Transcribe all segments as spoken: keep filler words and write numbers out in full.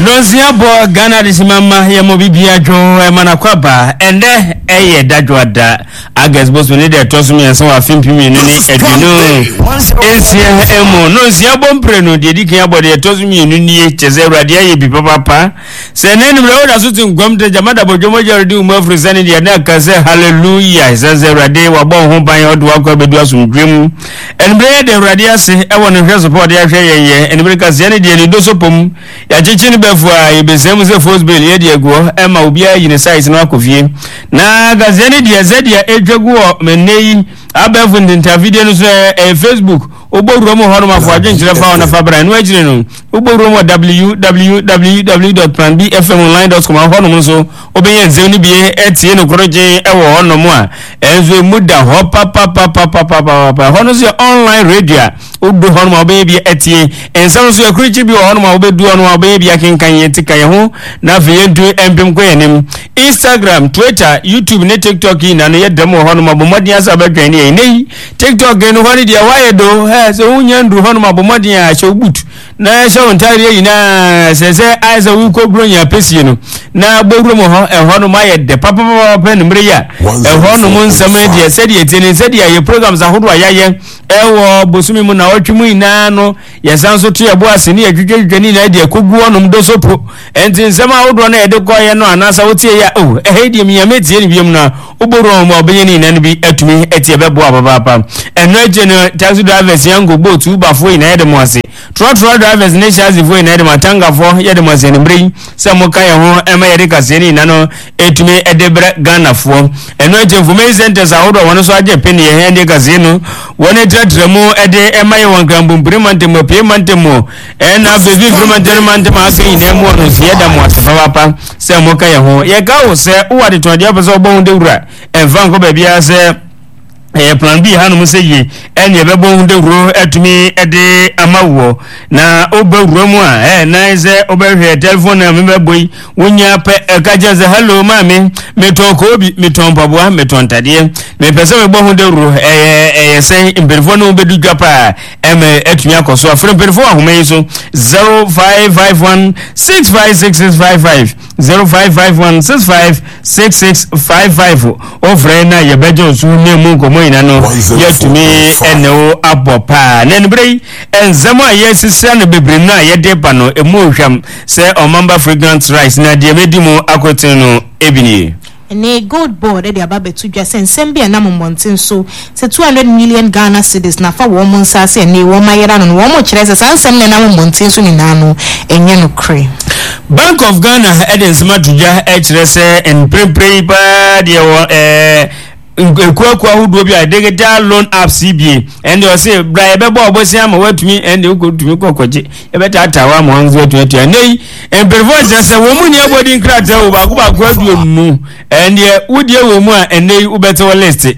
Odonsia bo Ghana disimama ya mobibia jo emanakwaba ende eye dadwada agas boss we need to so me so afim pimi no ni edino esia emo no sia bompre no de dikan abode to so me no ni cheze urade aye bi papa se nenu le oda so tin gwamte jamada bojomo jardi umu afrisani de na ka se hallelujah se urade wa bon ho ban odo akwa bedu asumdwem enbre de urade ase e won hwe support ya hwe ye enbre ka se ne de ni do so pom ya chichi ni befu a yebesem se force bill ye de ego e ma obi ayi ne site na akofie na gazeni de zedia edwegu menei abefu ndinta video no so e Facebook oboru mo hono mafo agentire fa na fabra no agire no oboru mo w w w dot plan b f m online dot com hono mo so obenye nzem ni bie etie no koroje e wo hono mo a enzo muda ho papa papa papa papa hono so online radio odu hono mo obenye bie etie ensam so ekurichi bi hono mo obedu hono obenye bie akenkan ye tika ye ho na fe yendu empem ko yenim Instagram, Twitter, YouTube, ne TikTok na no ye demo hono mo bomodi asa bedwan ni nei TikTok no hono dia waye do so unya ndru hono mabomodi ya showboot na show ntari ina sese aiza wuko bronya pesi no na gbogro mo ho e hono ma ye de papa papa nimre ya e hono mo nsama dia se dia tini se dia ye programs ahodo ayaye e wo bosumi mu na otwemu ina no ye sanso to ye bo aseni ye dwedwedwe ni na dia kogu hono mdo sopo enti nsama ahodo na ye de koye no anasa wotie ya oh e he dia mi ya metie ni biem na oboro mo obenye ni na bi atumi etie bebo papa eno eje no taxi drivers yango boat uber fo ina ye de mo ase tro tro drivers ne shazi fo ina ye de matanga fo ye de mo ase ni mbre se mo ka ye ho e ma ye de kase ni na no etumi edebre Ghana fo eno eje information centers ahodo wono so aje peni ye he de kase no woni tretremu ede e ma ye won krambu mbremante mo payment mo e na bebi mbremante mante ma ase ina mo no se ye de mo ase papa se mo ka ye ho ye ga wo se uwa de to de abeso obon de wura enfa ko bebia ase eh plan B hanu museyi ene bebo hunde wuro etumi ede amawo na obewuro mu a eh na ize obehwe telephone na mebeboyi wonya pe ekajaze hello mami metoko obi metompaboa metontade me pese mebo hunde wuro eh eh se imperfo no bedu dwapa em etumi akoso afre imperfo ahome so zero five five one six five six six five five zero five five one six five six six five five ofre na yebejo su nemu komo ina no yetumi eno abopa nenbrei enzama yesisa no bebre na yede pa no emu hwam se omamba fragrance rice na de medimu akotin no ebini ne gold board de aba betu dwa sensem bia na momonten so se two hundred million Ghana cedis na fa wo mon sase ne wo mayera no wo mo kire se sansem ne na momonten so ni na no enye no kre Bank of Ghana eden smart dwa e kire se en prepare ba de eh kwakwa hudu obi digital loan app C B A and you say bra ebe bo obosi ama watumi and you go tumi kokoje ebe tatawa mo hanzo twenty nei en performance say wo mu ni abodi nkrata wo ba ko ba ko aduo nu and ye udie wo mu a enei ubeto list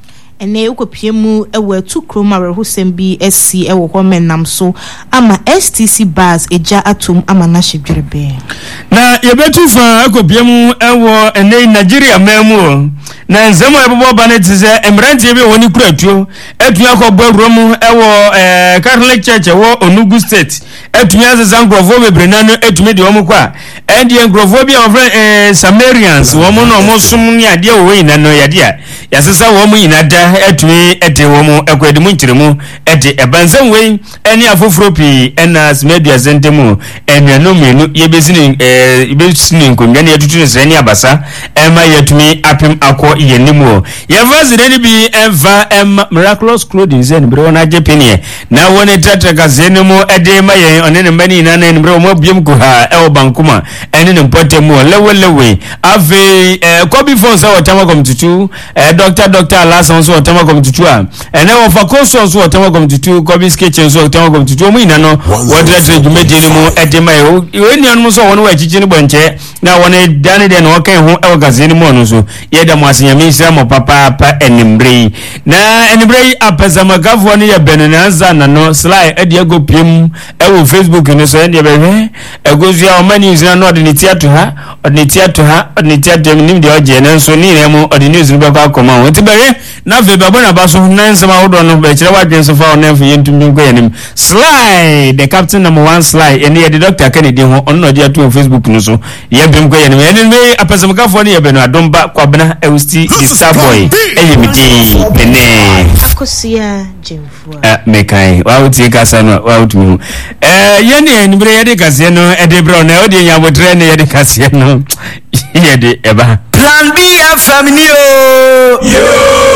ene ukopiemu ewe tu kroma rehusem bi sc ewo homenam so ama S T C bars eja atom ama na hwedwerebe na yebetu fa akopiemu ewo ene Nigeria memu na nzemo ebobo banetize emrantie bi woni kuratuo etua ko bawuromu ewo eh Catholic Church ewo Onugu State etua azan grofo bebrena no etumi de omo kwa endie grofo bi of eh Samarians wo mo no mo sum ni ade wo ina no yade a yasesa wo mo ina da etumi ete wo mo ekwedimu nkyiremu ede ebanzem we eni afoforo pi ena smedua zentemu enwano menu yebesini eh yebesini nkonwa ne yatutu ne srani abasa ema yatumi apem akọ yenimu yevazire ni bi eva em miraculous clothing zen bro na jepenie na woni tatra kazenemu ede ma yen onene mani na na bro mo biem ko ha e obankuma ene ne potemu lewe lewe ave eh kobi phone sa watama komtutu eh doctor doctor alasan so watama komtutu a ene wo fa course so watama komtutu kobi sketch so watama komtutu mu ina no wodra trade ni mu ede ma yo eni anu so woni wa chichi ni bonche na woni dane de no kan ho e kazenemu no so yeda mo nyamisha mo papa pa enimbrei na enimbrei apazama gavo ne ya benanza na no slide edi ego pim e wo Facebook no so edi bebe egozia o mani uzina no de tiato ha odi tiato ha odi tiato nim de oje na so ni remo odi news no be kwa koma won ti bere na fe ba bona ba so nan sama wodo no be kire wadwen so fa onan fe yentum nko yanim Sly the captain number one Sly ene ye the doctor Kennedy ho on no dia to Facebook no so ye bem ko yanim ene me apasamka fo ne ye be no adomba kwabena ewsti the star boy eye mi din ene akosia jemfua eh mekai wa uti kasa no wa uti mu eh ye ne ni bre ye de kase no e de bro na o de nya botre ne ye de kase no ye de eba Plan B family yo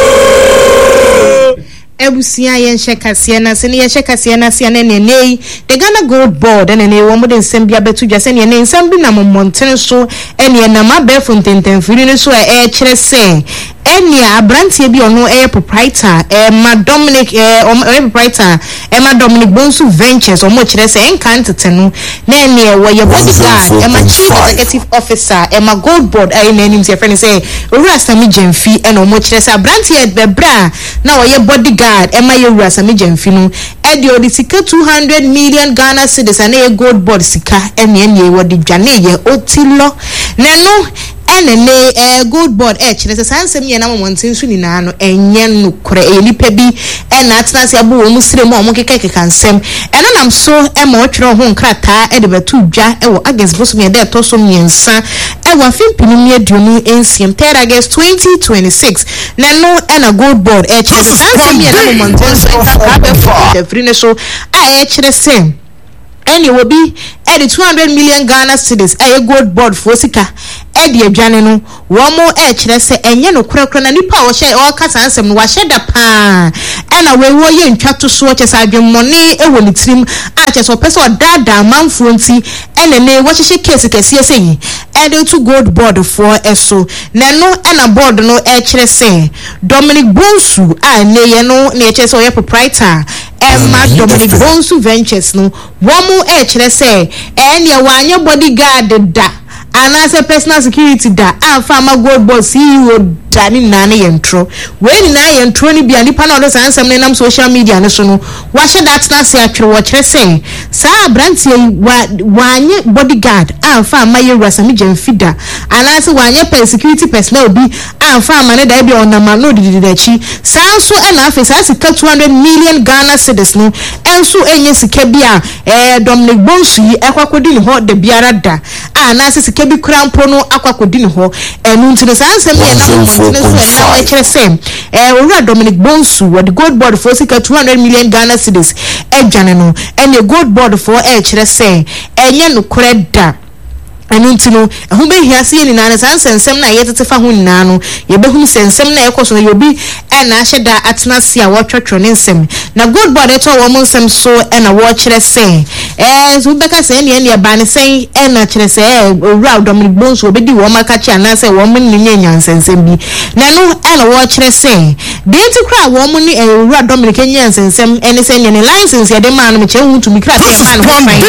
ebusia yen shekase na se ne ye shekase na se na ne nei the Ghana Gold Board na ne wo mo de nsem bia betu dwa se ne ne nsem bi na mommonten so ene na mabe fontenten firi ne so e kire se enia abrantie bi ono e proprietor e ma Dominic e o proprietor e ma Dominic Bonsu Ventures o mo kire se enkantete no na enia wo ye bodyguard e ma chief executive officer e ma Gold Board e na nim se friend say owura Sami Jemfi e no mo kire se abrantie bebra na wo ye bodyguard e ma ye owura Sami Jemfi no e de odi sika two hundred million Ghana cedis na ye Gold Board sika e ne enia wo di dwane ye otilo na no ene ne eh Gold Board eh kire se sansem ye na momontin su ni na no enye no kore e nipa bi e na atena se abo wo musire mo mo keke keka nsem eno nam so e ma otwere ho nkrata e de betu dwa e wo August bosom ye de to so miensa e wa fimpini mi aduonu ensiem third August twenty twenty-six na no e na Gold Board eh kire se sansem ye na momontin su enta ka be fo de free ne so a e kire se any will be at the two hundred million Ghana cedis a Gold Board for sika edi adwane no wo mo e kire se enye no korakora na nipa wo hye o kasa ansem no wa hye da pa ena we wo ye ntwato so che sa adwemmone e wo ni tirim a che so pese o dada manfo nti ene ne wo hye case kase eseyi e de to Gold Board for eso na no ena board no e kire se Dominic Bonsu a ne ye no na e kire se o ye proprietor Emma Dominic Bonsu Ventures no wo mo e kire se ene wa anya bodyguard da anase personal security da afa ma Gold Board C E O dani nane yentro we ni na yentro ni bia nipa na odo sansam ne nam social media ne so no wa hye that na se atwere wo kire sen sa brantie wa wanye bodyguard afa ma ye Sami Jemfi da anase wanye per security personnel bi afa ma ne da bia onama no didi dachi sanso e na afa sa sika two hundred million Ghana cedis no enso enye sika bia eh Dominic Bonsu yi ekwakodi ni ho de biara da anase sika bi krampo no akwakodi ni ho enu ntino sansam ye na now I can say, eh, Dominic Bonsu, what the Gold Board for two hundred million Ghana cedis, eh, Janano, and the Gold Board for eh, say, eh, Yano Creda. anu ntino ehun be hia se ni na san sensem na yetete fa hu na no ye be hu sensem na ekoso na yobi e na ahye da atena se a wotwetwe ne nsem na Gold Board eto wo mo nsem so e na wo kire se eh so be ka se ne ne ba ne sen e na kire se owura Dominic Bonsu obedi wo maka chi ana se wo mo ni nyanya nsensem bi na no e na wo kire se de nti kra wo mo ni owura Dominic nyanya nsensem ene se ne license ye de ma no me che hu tumi kra te ma no fine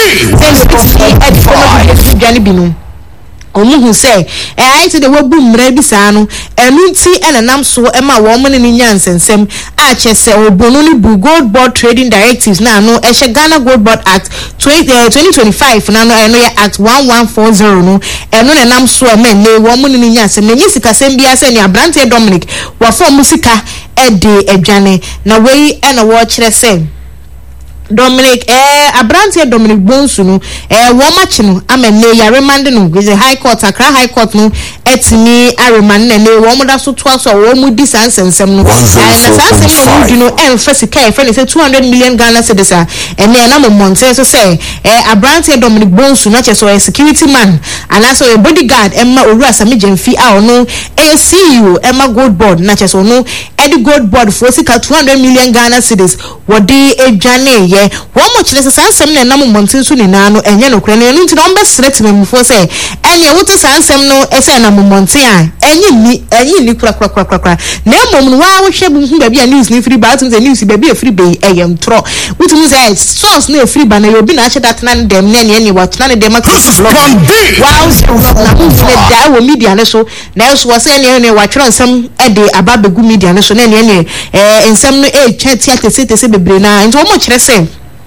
se ne bi no omuhu say eh I say the wabu mra bi saa no enu nti enanam so e ma wo mo ne nyansensem a che se obonu ni bu Gold Board Trading Directives na no e she Ghana Gold Board Act twenty twenty-five na no eno ya Act eleven forty no eno ne nam so e ma ne wo mo ne nyansem ne nyisika sem bia se ne abrante Dominic wa fo musika e de adwane na wei ena wo kire se Dominic eh abrante Dominic Bonsu no eh wo match no amene ya remand no with the High Court Accra High Court no etini a remand ne wo mo da so to so wo mu di sansensem no eh na sansem no no em fasika e friend say two hundred million Ghana cedis a ene na mo monte so say eh abrante Dominic Bonsu na che so a security man and also a bodyguard emma owura Sami Jemfi a ono a C E O emma Gold Board na che so no edi Gold Board for sika two hundred million Ghana cedis wodi edwane ye wo mo kire se sansem na nam montin so ni na no enye no kure ne nti no mbe straight memfo se enye wote sansem no ese na montin a enye ni enye ni kura kura kura kura na mom no wa wo hwe bu hu ba bia news ni free ba tum se news ba bia free be eyem tro wutum se source na free ba na yobi na cheda tena ne dem ne ne ne wa tena ne dem aka blog wow na hu se da wo media ne so na so wo se ne ne wa twero nsem e de ababegu media ne so ne ne ne eh nsem no e twa tia tese tese bebre na nti wo mo kire se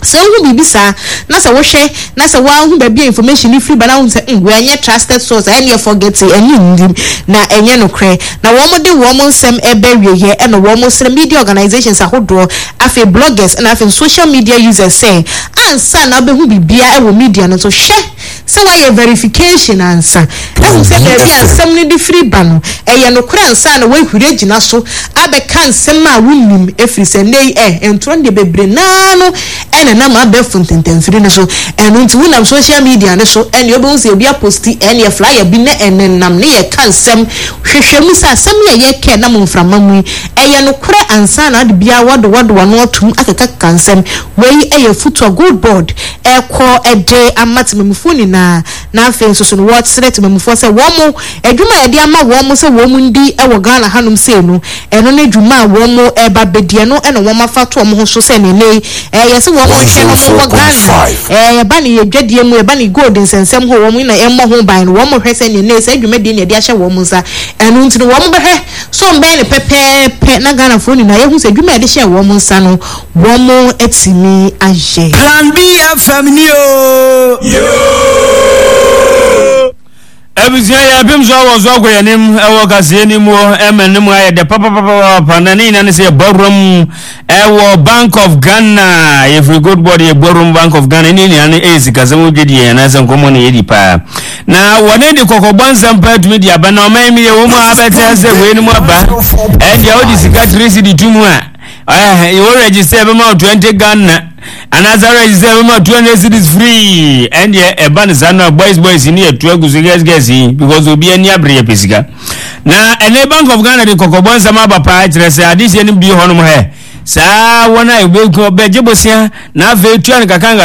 so who be bisa na say wo hwe na say wa hu ba bi information ni free ba na hu say we anye trusted source and you forget it and you na enye no kre na wo mo de wo mo nsem ebewie here and wo mo sre media organizations ahodo afi bloggers and afi social media users say ansa na be hu bibia e wo media no so hwe say why verification ansa na hu say be ansem ni di free ba no eye no kre ansa na we hwire gina so abeka nsem ma wunim efri se nei eh entro de bebre na no ene na ma be funten free no so eno nti wunam social media no so ene obo se bia posti ene flyer bi na ene nam ne ye kansem hwehwemu sa asem ye ye ke na mframa mu eye no kre ansa na de bia wodo wodo no otum akeka kansem wei eye football good board e ko ede amatememfo ni na na afen so so no what select memfo se wo mo adwuma ye de ama wo mo se wo mu ndi e wo Ghana hanum se no eno na adwuma wo mo e ba bedie no eno wo mafa to mo ho so se ne nei e ye se wo mo hwe no mo Ghana e ba ni ye dwadie mu e ba ni gold nsensem ho wo mo na e mo ho ban wo mo hwe se ne nei se adwuma de ne de ahye wo mo nsa eno nti no wo mo behwe so mbe ne pepe pe na Ghana fo ni na ye hu se adwuma de hye wo mo nsa no wo mo etimi aje Plan B F M ni o yo Ebizia ya bim so wozo agoyanim ewo kase ni mo emenim aye de papa papa panani na se borum ewo Bank of Ghana if we good body borum Bank of Ghana ni ni an ezi kase mo dwedi na se nkomo na yedi pa na wone de kokobonsa mpa tumi dia ba na o mai mi wo mo abeta se we ni mo aba e dia odi sika trisi di tumu a eh you register be ma twenty Ghana another register be ma two hundred cities free and ye e ban sana boys boys ni etu agusu guys guys because obi ani abre pesika na ene Bank of Ghana de kokobonsa ma ba pa kire se adise ni bi hono mo he sa wona e be ko be jebosia na ve tu an kakanga